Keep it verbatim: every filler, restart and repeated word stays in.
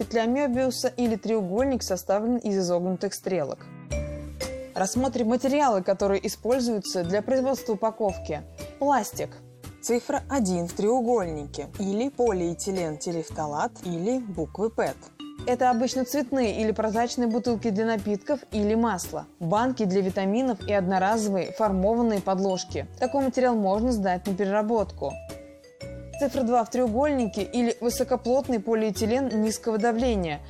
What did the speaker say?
петля Мёбиуса или треугольник составлен из изогнутых стрелок. Рассмотрим материалы, которые используются для производства упаковки. Пластик. Цифра один в треугольнике, или полиэтилен-терефталат, или буквы пэт. Это обычно цветные или прозрачные бутылки для напитков или масла, банки для витаминов и одноразовые формованные подложки. Такой материал можно сдать на переработку. Цифра два в треугольнике или высокоплотный полиэтилен низкого давления.